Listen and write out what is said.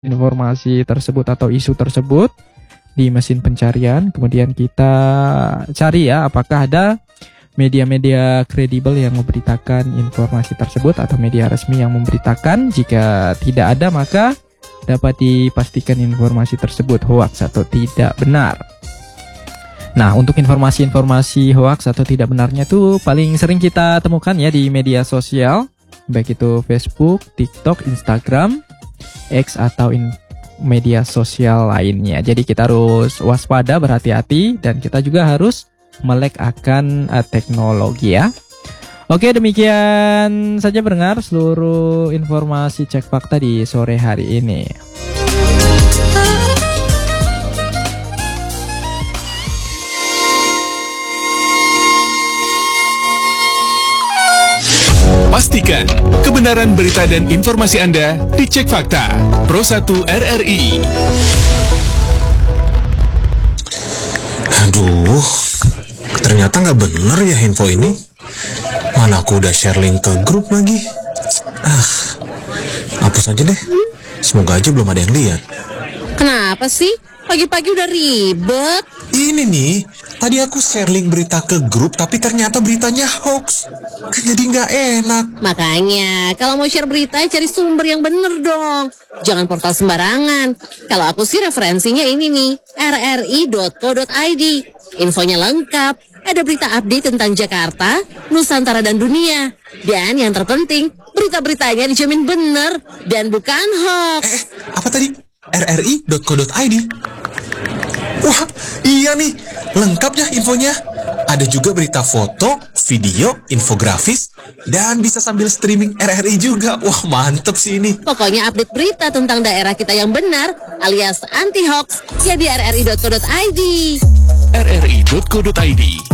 informasi tersebut atau isu tersebut di mesin pencarian, kemudian kita cari ya apakah ada media-media kredibel yang memberitakan informasi tersebut atau media resmi yang memberitakan. Jika tidak ada, maka dapat dipastikan informasi tersebut hoaks atau tidak benar. Nah, untuk informasi-informasi hoaks atau tidak benarnya tuh paling sering kita temukan ya di media sosial, baik itu Facebook, TikTok, Instagram, X atau media sosial lainnya. Jadi kita harus waspada, berhati-hati, dan kita juga harus melek akan teknologi ya. Oke, demikian saja pendengar seluruh informasi cek fakta di sore hari ini. Pastikan kebenaran berita dan informasi Anda dicek fakta. Pro 1 RRI. Aduh, ternyata nggak bener ya info ini. Mana aku udah share link ke grup lagi. Hapus aja deh. Semoga aja belum ada yang lihat. Kenapa sih? Pagi-pagi udah ribet. Ini nih, tadi aku share link berita ke grup, tapi ternyata beritanya hoax. Kan jadi nggak enak. Makanya, kalau mau share berita, cari sumber yang bener dong. Jangan portal sembarangan. Kalau aku sih referensinya ini nih, rri.co.id. Infonya lengkap. Ada berita update tentang Jakarta, Nusantara, dan dunia. Dan yang terpenting, berita-beritanya dijamin bener dan bukan hoax. Apa tadi? rri.co.id. Wah, iya nih, lengkap ya infonya. Ada juga berita foto, video, infografis, dan bisa sambil streaming RRI juga. Wah, mantep sih ini. Pokoknya update berita tentang daerah kita yang benar, alias anti-hoax, ya di rri.co.id. rri.co.id